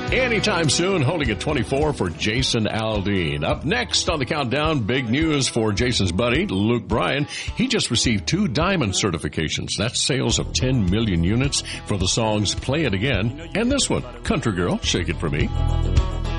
anytime soon. Holding at 24 for Jason Aldean. Up next on the countdown, big news for Jason's buddy, Luke Bryan. He just received 2 diamond certifications. That's sales of 10 million units for the songs Play It Again and this one, Country Girl, Shake It For Me.